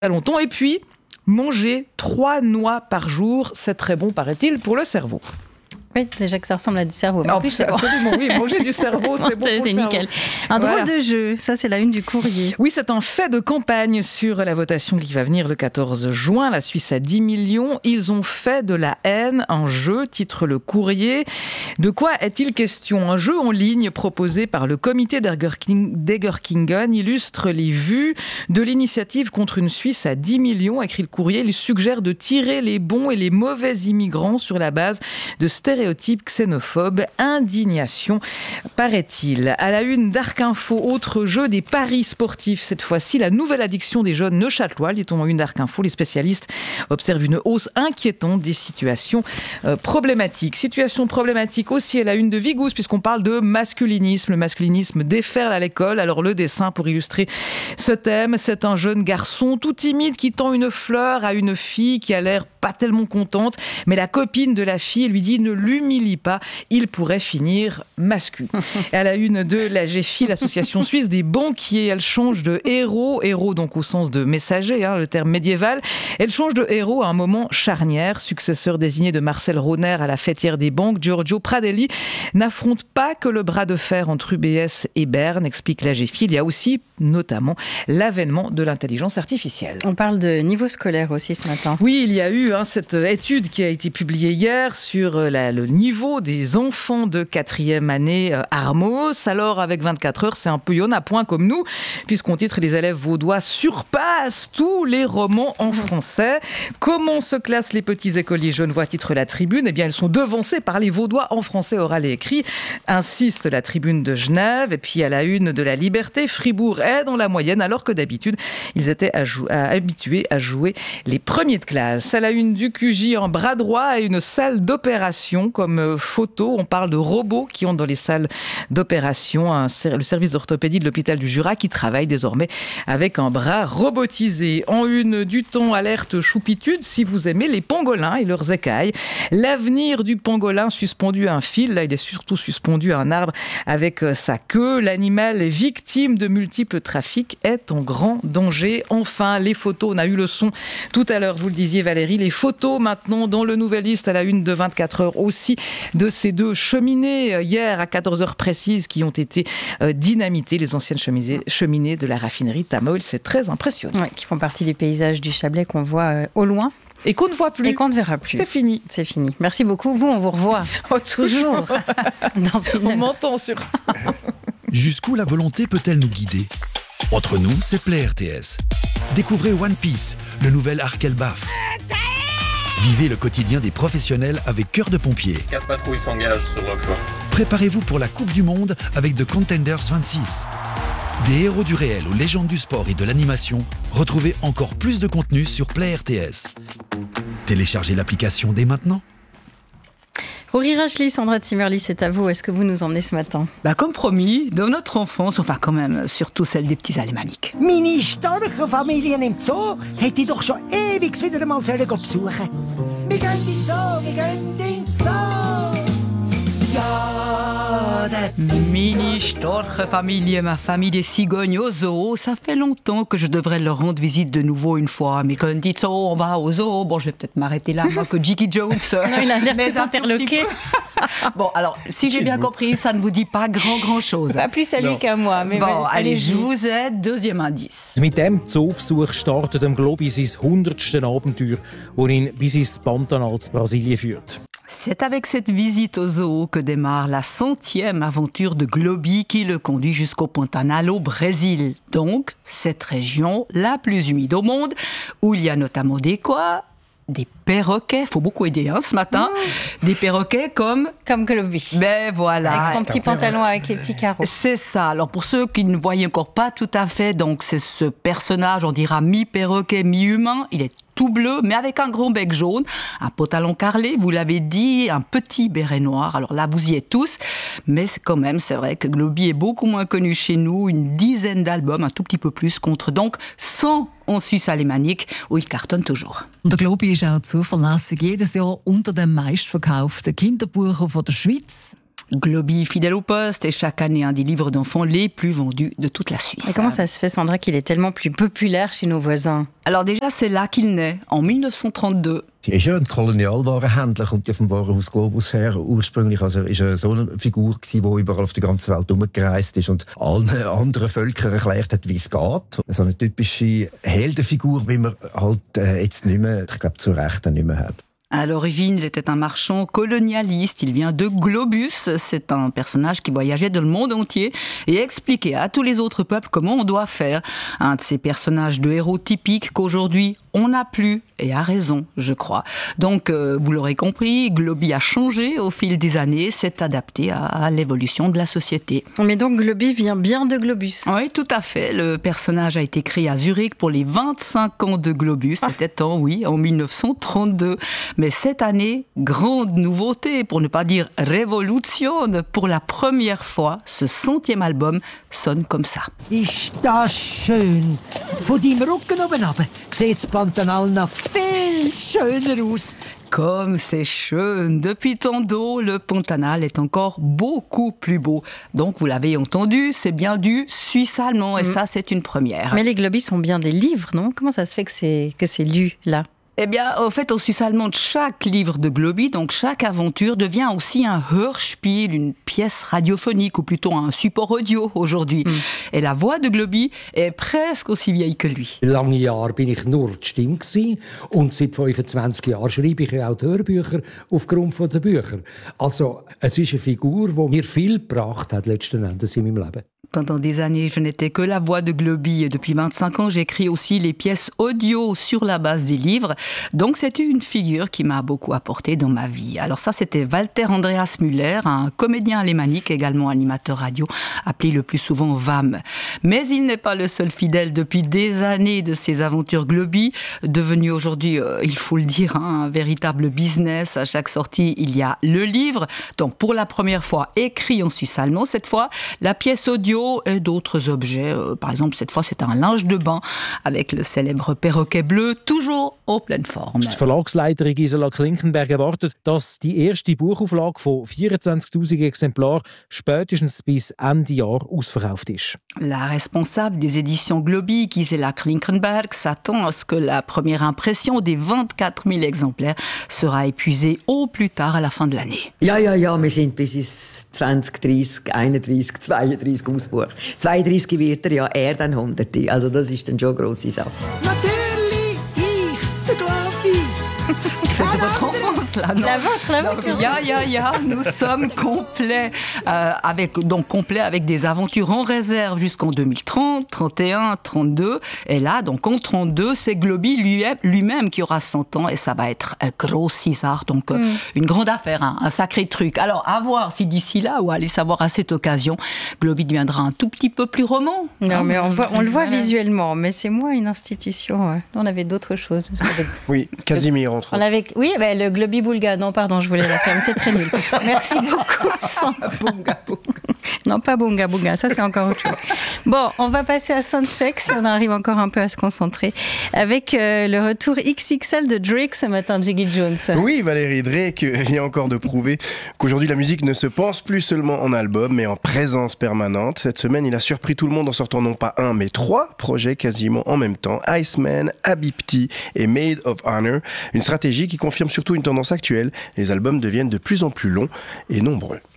longtemps. Et puis, manger 3 noix par jour, c'est très bon, paraît-il, pour le cerveau. Oui, déjà que ça ressemble à du cerveau. Mais c'est absolument, oui, manger du cerveau, c'est bon pour le cerveau. Nickel. Un drôle de jeu, ça c'est la une du Courrier. Oui, c'est un fait de campagne sur la votation qui va venir le 14 juin. La Suisse a 10 millions. Ils ont fait de la haine un jeu, titre le Courrier. De quoi est-il question ? Un jeu en ligne proposé par le comité d'Egerkingen illustre les vues de l'initiative contre une Suisse à 10 millions, écrit le Courrier. Il suggère de tirer les bons et les mauvais immigrants sur la base de stéréotypes xénophobes. Indignation, paraît-il. À la une d'Arc Info, autre jeu des paris sportifs. Cette fois-ci, la nouvelle addiction des jeunes neuchâtelois. Lit-on en une d'Arc Info, les spécialistes observent une hausse inquiétante des situations problématiques. Situation problématique aussi à la une de Vigous, puisqu'on parle de masculinisme. Le masculinisme déferle à l'école. Alors le dessin pour illustrer ce thème, c'est un jeune garçon tout timide qui tend une fleur à une fille qui a l'air pas tellement contente, mais la copine de la fille lui dit « Ne l'humilie pas, il pourrait finir mascu ». Et à la une de la GFI, l'association suisse des banquiers, elle change de héros donc au sens de messager, le terme médiéval, elle change de héros à un moment charnière. Successeur désigné de Marcel Rohner à la fêtière des banques, Giorgio Pradelli n'affronte pas que le bras de fer entre UBS et Berne, explique la GFI. Il y a aussi notamment l'avènement de l'intelligence artificielle. On parle de niveau scolaire aussi ce matin. Oui, il y a eu cette étude qui a été publiée hier sur le niveau des enfants de 4e année Armos. Alors, avec 24 heures, c'est un peu y'en a point comme nous, puisqu'on titre « Les élèves vaudois surpassent tous les romans en français ». Comment se classent les petits écoliers genevois, titre la Tribune ? Eh bien, ils sont devancés par les vaudois en français oral et écrit, insiste la Tribune de Genève. Et puis, à la une de la Liberté, Fribourg est dans la moyenne, alors que d'habitude, ils étaient habitués à jouer les premiers de classe. À la une du QJ, en bras droit à une salle d'opération comme photo. On parle de robots qui ont dans les salles d'opération le service d'orthopédie de l'hôpital du Jura qui travaille désormais avec un bras robotisé. En une du Temps, alerte choupitude si vous aimez les pangolins et leurs écailles. L'avenir du pangolin suspendu à un fil, là il est surtout suspendu à un arbre avec sa queue. L'animal victime de multiples trafics est en grand danger. Enfin, les photos, on a eu le son tout à l'heure, vous le disiez Valérie, les photos maintenant dans le Nouvelliste à la une de 24 heures aussi de ces 2 cheminées hier à 14 heures précises qui ont été dynamitées, les anciennes cheminées de la raffinerie Tamoil. C'est très impressionnant. Ouais, qui font partie du paysage du Chablais qu'on voit au loin. Et qu'on ne voit plus. Et qu'on ne verra plus. C'est fini. C'est fini. Merci beaucoup. Vous, on vous revoit. Toujours. On m'entend surtout. Jusqu'où la volonté peut-elle nous guider ? Entre nous, c'est Play RTS. Découvrez One Piece, le nouvel arc Elbaf. Vivez le quotidien des professionnels avec Cœur de Pompier. 4 patrouilles s'engagent sur le flanc. Préparez-vous pour la Coupe du Monde avec The Contenders 26. Des héros du réel aux légendes du sport et de l'animation, retrouvez encore plus de contenu sur Play RTS. Téléchargez l'application dès maintenant. Rory Rachely, Sandra Zimmerli, c'est à vous. Est-ce que vous nous emmenez ce matin ? Comme promis, dans notre enfance, enfin quand même, surtout celle des petits Alémaniques. Meine starke Familie im Zoo hätte ich doch schon ewig wieder einmal besuchen. Wir gehen in den Zoo, wir gehen in den Zoo. Ja, Mini starke Familie, ma famille des cigognes au zoo. Ça fait longtemps que je devrais leur rendre visite de nouveau une fois. Mais quand dit zoo, on va au zoo. Bon, je vais peut-être m'arrêter là, moi, que Jiggy Jones. Non, il a l'air tout interloqué. Bon, alors, si j'ai bien compris, ça ne vous dit pas grand-chose. Pas plus à lui qu'à moi. Mais bon, allez, je vous aide. Deuxième indice. Mit dem Zoobesuch startet dem Globi sein 100. Abenteuer, das ihn bis ins Pantanal zu Brasilien führt. C'est avec cette visite au zoo que démarre la 100e aventure de Globi qui le conduit jusqu'au Pantanal au Brésil. Donc, cette région la plus humide au monde, où il y a notamment des perroquets, faut beaucoup aider ce matin, des perroquets comme Globi. Ben voilà. Avec son petit pantalon avec les petits carreaux. C'est ça. Alors pour ceux qui ne voyaient encore pas tout à fait, donc c'est ce personnage, on dira mi-perroquet, mi-humain, il est tout bleu, mais avec un grand bec jaune, un pantalon carrelé, vous l'avez dit, un petit béret noir. Alors là, vous y êtes tous, mais c'est vrai que Globi est beaucoup moins connu chez nous, une dizaine d'albums, un tout petit peu plus, contre donc 100 en Suisse alémanique, où il cartonne toujours. Der Globi ist auch zuverlässig jedes Jahr unter den meistverkauften Kinderbuchern von der Schweiz. Globy, fidèle au poste, est chaque année un des livres d'enfants les plus vendus de toute la Suisse. Et comment ça se fait, Sandra, qu'il est tellement plus populaire chez nos voisins? Alors déjà, c'est là qu'il naît, en 1932. Er ist ja ein Kolonialwarenhändler, kommt ja vom Warenhaus Globus her ursprünglich. Also ist er so eine Figur gewesen, die überall auf der ganzen Welt herumgereist ist und allen anderen Völkern erklärt hat, wie es geht. So eine typische Heldenfigur, wie man halt jetzt nicht mehr, ich glaube, zu Recht nicht mehr hat. À l'origine, il était un marchand colonialiste. Il vient de Globus. C'est un personnage qui voyageait dans le monde entier et expliquait à tous les autres peuples comment on doit faire. Un de ces personnages de héros typiques qu'aujourd'hui on n'a plus, et a raison, je crois. Donc, vous l'aurez compris, Globy a changé au fil des années, s'est adapté à l'évolution de la société. Mais donc Globy vient bien de Globus. Oui, tout à fait. Le personnage a été créé à Zurich pour les 25 ans de Globus. C'était en 1932. Mais cette année, grande nouveauté, pour ne pas dire révolution, pour la première fois, ce 100e album sonne comme ça. Ist das schön. Von deinem Rücken oben runter sieht das Pantanal noch viel schöner aus. Comme c'est schön. Depuis Tando, le Pantanal est encore beaucoup plus beau. Donc, vous l'avez entendu, c'est bien du suisse-allemand. Et ça, c'est une première. Mais les Globy sont bien des livres, non? Comment ça se fait que c'est lu, là? Eh bien, au fait, en suisse allemande, chaque livre de Globy, donc chaque aventure, devient aussi un Hörspiel, une pièce radiophonique, ou plutôt un support audio aujourd'hui. Et la voix de Globy est presque aussi vieille que lui. Lange Jahre bin ich nur die Stimme gewesen. Und seit 25 Jahren schreibe ich auch die Hörbücher aufgrund der Bücher. Also, es ist eine Figur, die mir viel gebracht hat, letzten Endes in meinem Leben. Pendant des années, je n'étais que la voix de Globy. Et depuis 25 ans, j'écris aussi les pièces audio sur la base des livres. Donc, c'est une figure qui m'a beaucoup apporté dans ma vie. Alors ça, c'était Walter Andreas Müller, un comédien alémanique, également animateur radio, appelé le plus souvent VAM. Mais il n'est pas le seul fidèle depuis des années de ses aventures Globy, devenu aujourd'hui, il faut le dire, un véritable business. À chaque sortie, il y a le livre. Donc, pour la première fois, écrit en suisse allemand. Cette fois, la pièce audio et d'autres objets. Par exemple, cette fois, c'est un linge de bain avec le célèbre perroquet bleu, toujours en pleine forme. Die Verlagsleiterin Gisela Klinkenberg erwartet, dass die erste Buchauflage von 24.000 Exemplaren spätestens bis Ende Jahr ausverkauft ist. La responsable des éditions Globy, Gisela Klinkenberg, s'attend à ce que la première impression des 24 000 exemplaires sera épuisée au plus tard à la fin de l'année. Ja, wir sind bis ins 20, 30, 31, 32 ausgebucht. 32 wird er dann 100. Also das ist dann schon eine grosse Sache. Natürlich, ich, der Globy. C'est de votre enfance, là, non? La vôtre. Ya, nous sommes complets, avec des aventures en réserve jusqu'en 2030, 31, 32. Et là, donc en 32, c'est Globy lui-même qui aura 100 ans et ça va être un gros cisard, donc une grande affaire, un sacré truc. Alors, à voir si d'ici là, ou allez savoir à cette occasion, Globy deviendra un tout petit peu plus roman. Non, mais on le voit visuellement, mais c'est moins une institution. On avait d'autres choses. Oui, Casimir entre autres. Oui, le Globy Boulga. Non, pardon, je voulais la faire, mais c'est très nul. Merci beaucoup, Sandra. Bunga. Non, pas Bunga. Ça, c'est encore autre chose. Bon, on va passer à Soundcheck, si on arrive encore un peu à se concentrer, avec le retour XXL de Drake ce matin, Jiggy Jones. Oui, Valérie, Drake vient encore de prouver qu'aujourd'hui, la musique ne se pense plus seulement en album, mais en présence permanente. Cette semaine, il a surpris tout le monde en sortant non pas 1, mais 3 projets quasiment en même temps. Iceman, Habibti et Maid of Honor. Une stratégie qui confirme surtout une tendance actuelle. Les albums deviennent de plus en plus longs et nombreux.